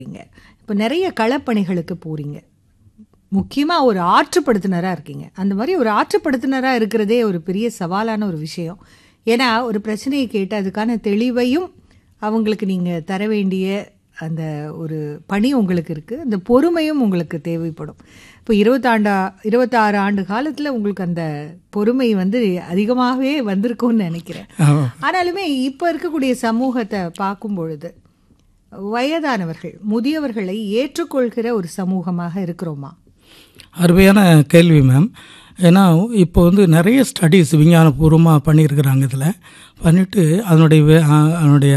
இப்போ நிறைய களப்பணிகளுக்கு போறீங்க. முக்கியமா ஒரு ஆற்றுப்படுத்துனரா இருக்கீங்க. அந்த மாதிரி ஒரு ஆற்றுப்படுத்துனரா இருக்கிறதே ஒரு பெரிய சவாலான ஒரு விஷயம். ஏன்னா ஒரு பிரச்சனையை கேட்டு அதுக்கான தெளிவையும் அவங்களுக்கு நீங்க தர வேண்டிய அந்த ஒரு பணி உங்களுக்கு இருக்கு. அந்த பொறுமையும் உங்களுக்கு தேவைப்படும். இப்போ 26 ஆண்டு காலத்துல உங்களுக்கு அந்த பொறுமை அதிகமாகவே வந்திருக்கும்னு நினைக்கிறேன். ஆனாலுமே இப்போ இருக்கக்கூடிய சமூகத்தை பார்க்கும் பொழுது வயதானவர்கள், முதியவர்களை ஏற்றுக்கொள்கிற ஒரு சமூகமாக இருக்கிறோமா? அருமையான கேள்வி மேம். ஏன்னா இப்போ நிறைய ஸ்டடீஸ் விஞ்ஞானபூர்வமாக பண்ணியிருக்கிறாங்க. இதில் பண்ணிவிட்டு அதனுடைய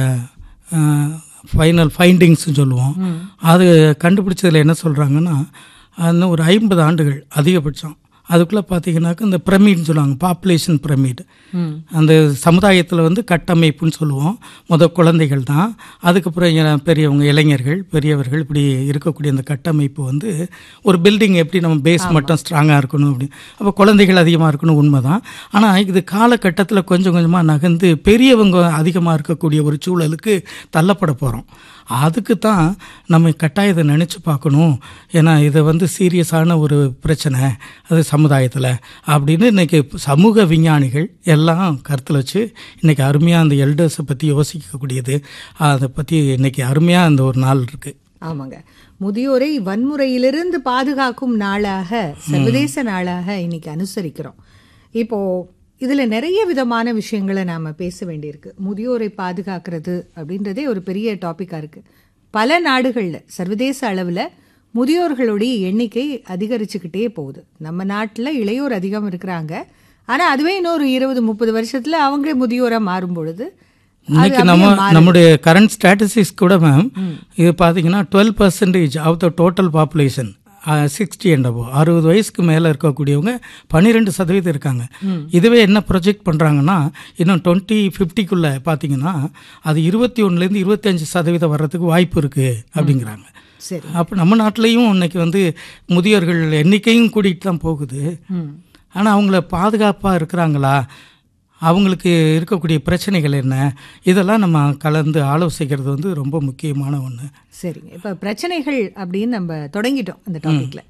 ஃபைனல் ஃபைண்டிங்ஸ்னு சொல்லுவோம். அது கண்டுபிடிச்சதில் என்ன சொல்கிறாங்கன்னா, அந்த ஒரு 50 ஆண்டுகள் அதிகபட்சம் அதுக்குள்ளே பார்த்தீங்கன்னாக்க இந்த பிரமிட்னு சொல்லுவாங்க, பாப்புலேஷன் பிரமிட். அந்த சமுதாயத்தில் கட்டமைப்புன்னு சொல்லுவோம். குழந்தைகள் தான், அதுக்கப்புறம் பெரியவங்க, இளைஞர்கள், பெரியவர்கள், இப்படி இருக்கக்கூடிய அந்த கட்டமைப்பு ஒரு பில்டிங் எப்படி நம்ம பேஸ் மட்டும் ஸ்ட்ராங்காக இருக்கணும் அப்படி. அப்போ குழந்தைகள் அதிகமாக இருக்கணும், உண்மைதான். ஆனால் இது காலகட்டத்தில் கொஞ்சம் கொஞ்சமாக நகர்ந்து பெரியவங்க அதிகமாக இருக்கக்கூடிய ஒரு சூழலுக்கு தள்ளப்பட போகிறோம். அதுக்கு தான் நம்ம கட்டாயத்தை நினச்சி பார்க்கணும். ஏன்னா இதை சீரியஸான ஒரு பிரச்சனை அது சமுதாயத்தில் அப்படின்னு இன்றைக்கி சமூக விஞ்ஞானிகள் எல்லாம் கருத்தில் வச்சு இன்றைக்கி அருமையாக அந்த எல்டர்ஸை பற்றி யோசிக்கக்கூடியது, அதை பற்றி இன்றைக்கி அருமையாக அந்த ஒரு நாள் இருக்குது. ஆமாங்க, முதியோரை வன்முறையிலிருந்து பாதுகாக்கும் நாளாக, சர்வதேச நாளாக இன்னைக்கு அனுசரிக்கிறோம். இப்போது இதில் நிறைய விதமான விஷயங்களை நாம் பேச வேண்டியிருக்கு. முதியோரை பாதுகாக்கிறது அப்படின்றதே ஒரு பெரிய டாப்பிக்காக இருக்குது. பல நாடுகளில் சர்வதேச அளவில் முதியோர்களுடைய எண்ணிக்கை அதிகரிச்சுக்கிட்டே போகுது. நம்ம நாட்டில் இளையோர் அதிகம் இருக்கிறாங்க. ஆனால் அதுவே இன்னொரு 20-30 வருஷத்தில் அவங்களே முதியோராக மாறும் பொழுது இன்னைக்கு நம்முடைய கரண்ட் ஸ்டாட்டிஸ்டிக்ஸ் கூட மேம் இது பார்த்தீங்கன்னா 12% of the total population 60 and above, 60 வயசுக்கு மேலே இருக்கக்கூடியவங்க 12% இருக்காங்க. இதுவே என்ன ப்ரொஜெக்ட் பண்ணுறாங்கன்னா, இன்னும் 2050க்குள்ளே பார்த்தீங்கன்னா அது 21% 25% வர்றதுக்கு வாய்ப்பு இருக்குது அப்படிங்கிறாங்க. சரி, அப்போ நம்ம நாட்டிலையும் இன்னைக்கு முதியோர்கள் எண்ணிக்கையும் கூட்டிகிட்டு தான் போகுது. ஆனால் அவங்கள பாதுகாப்பாக இருக்கிறாங்களா, அவங்களுக்கு இருக்கக்கூடிய பிரச்சனைகள் என்ன, இதெல்லாம் நம்ம கலந்து ஆலோசிக்கிறது ரொம்ப முக்கியமான ஒன்று. சரிங்க, இப்போ பிரச்சனைகள் அப்படின்னு நம்ம தொடங்கிட்டோம் அந்த டாபிக்கில்.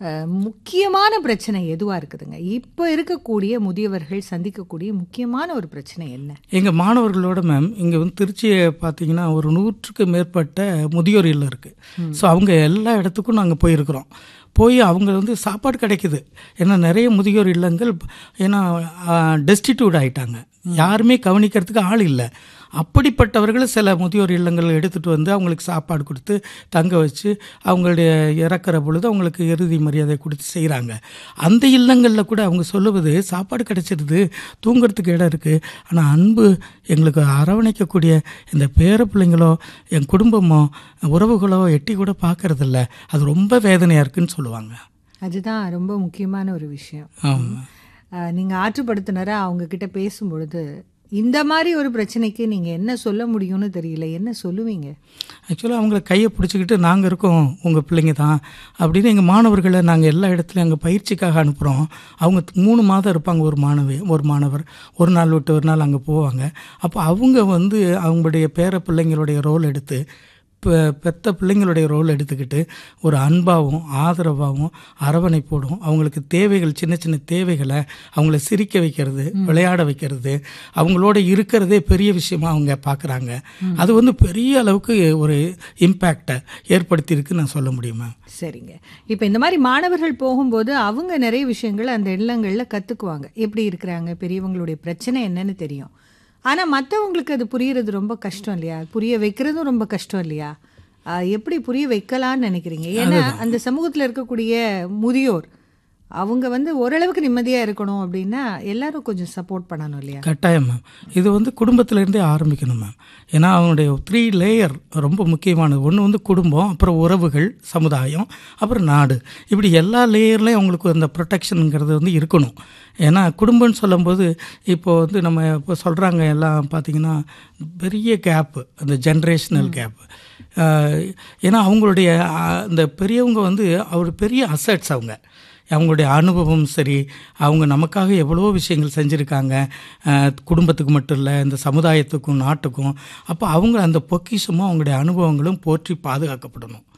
முக்கியமான பிரச்சனை எதுவாக இருக்குதுங்க? இப்போ இருக்கக்கூடிய முதியவர்கள் சந்திக்கக்கூடிய முக்கியமான ஒரு பிரச்சனை என்ன? எங்கள் மாணவர்களோட மேம் இங்கே திருச்சியை பார்த்தீங்கன்னா ஒரு 100க்கு மேற்பட்ட முதியோர் இல்லம் இருக்குது. ஸோ அவங்க எல்லா இடத்துக்கும் நாங்கள் போயிருக்கிறோம். போய் அவங்க சாப்பாடு கிடைக்குது. ஏன்னா நிறைய முதியோர் இல்லங்கள் ஏன்னா டெஸ்டிடியூட் ஆகிட்டாங்க, யாருமே கவனிக்கிறதுக்கு ஆள் இல்லை. அப்படிப்பட்டவர்கள் சில முதியோர் இல்லங்கள் எடுத்துகிட்டு அவங்களுக்கு சாப்பாடு கொடுத்து தங்க வச்சு அவங்களுடைய இறக்குற பொழுது அவங்களுக்கு இறுதி மரியாதை கொடுத்து செய்கிறாங்க. அந்த இல்லங்களில் கூட அவங்க சொல்லுவது, சாப்பாடு கிடைச்சிடுது, தூங்கிறதுக்கு இடம் இருக்குது, ஆனால் அன்பு எங்களுக்கு அரவணைக்கக்கூடிய இந்த பேர பிள்ளைங்களோ என் குடும்பமோ உறவுகளோ எட்டி கூட பார்க்கறதில்ல, அது ரொம்ப வேதனையாக இருக்குன்னு சொல்லுவாங்க. அதுதான் ரொம்ப முக்கியமான ஒரு விஷயம். நீங்கள் ஆற்றுப்படுத்தினராக அவங்கக்கிட்ட பேசும்பொழுது இந்த மாதிரி ஒரு பிரச்சனைக்கு நீங்கள் என்ன சொல்ல முடியும்னு தெரியல, என்ன சொல்லுவீங்க? ஆக்சுவலாக அவங்கள கையை பிடிச்சிக்கிட்டு நாங்கள் இருக்கோம், உங்கள் பிள்ளைங்க தான் அப்படின்னு எங்கள் மாணவர்களை நாங்கள் எல்லா இடத்துலையும் அங்கே பயிற்சிக்காக அனுப்புகிறோம். அவங்க 3 மாதம் இருப்பாங்க, ஒரு மாணவர் ஒரு நாள் விட்டு ஒரு நாள் அங்கே போவாங்க. அப்போ அவங்க அவங்களுடைய பேர பிள்ளைங்களுடைய ரோல் எடுத்து, பெத்த பிள்ளைங்களுடைய ரோல் எடுத்துக்கிட்டு ஒரு அன்பாகவும் ஆதரவாகவும் அரவணைப்போடும் அவங்களுக்கு தேவைகள், சின்ன சின்ன தேவைகளை அவங்கள சிரிக்க வைக்கிறது, விளையாட வைக்கிறது, அவங்களோட இருக்கிறதே பெரிய விஷயமா அவங்க பார்க்குறாங்க. அது பெரிய அளவுக்கு ஒரு இம்பேக்டை ஏற்படுத்தியிருக்கு நான் சொல்ல முடியுமா? சரிங்க, இப்போ இந்த மாதிரி மாணவர்கள் போகும்போது அவங்க நிறைய விஷயங்கள் அந்த இல்லங்களில் கற்றுக்குவாங்க. எப்படி இருக்கிறாங்க, பெரியவங்களுடைய பிரச்சனை என்னன்னு தெரியும். ஆனால் மற்றவங்களுக்கு அது புரிகிறது ரொம்ப கஷ்டம் இல்லையா? புரிய வைக்கிறதும் ரொம்ப கஷ்டம் இல்லையா? எப்படி புரிய வைக்கலான்னு நினைக்கிறீங்க? ஏன்னா அந்த சமூகத்தில் இருக்கக்கூடிய முதியோர் அவங்க ஓரளவுக்கு நிம்மதியாக இருக்கணும் அப்படின்னா எல்லாரும் கொஞ்சம் சப்போர்ட் பண்ணணும் இல்லையா? கட்டாயம் மேம். இது குடும்பத்திலேருந்தே ஆரம்பிக்கணும் மேம். ஏன்னா அவனுடைய 3 லேயர் ரொம்ப முக்கியமானது. ஒன்று குடும்பம், அப்புறம் உறவுகள், சமுதாயம், அப்புறம் நாடு. இப்படி எல்லா லேயர்லேயும் அவங்களுக்கு அந்த ப்ரொடெக்ஷனுங்கிறது இருக்கணும். ஏன்னா குடும்பம்னு சொல்லும்போது இப்போது நம்ம இப்போ சொல்கிறாங்க எல்லாம் பார்த்திங்கன்னா பெரிய கேப்பு, அந்த ஜென்ரேஷனல் கேப்பு. ஏன்னா அவங்களுடைய அந்த பெரியவங்க அவர் பெரிய அசட்ஸ் அவங்க. அவங்களுடைய அனுபவம் சரி, அவங்க நமக்காக எவ்வளோ விஷயங்கள் செஞ்சுருக்காங்க, குடும்பத்துக்கு மட்டும் இல்லை, இந்த சமுதாயத்துக்கும் நாட்டுக்கும். அப்போ அவங்க அந்த பொக்கிஷமும் அவங்களுடைய அனுபவங்களும் போற்றி பாதுகாக்கப்படணும்.